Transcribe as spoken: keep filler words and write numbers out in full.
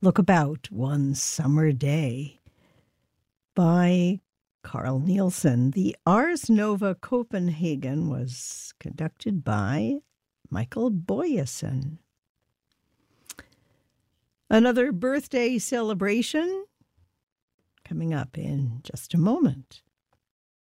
Look About One Summer Day by Carl Nielsen. The Ars Nova Copenhagen was conducted by Michael Boyesen. Another birthday celebration coming up in just a moment.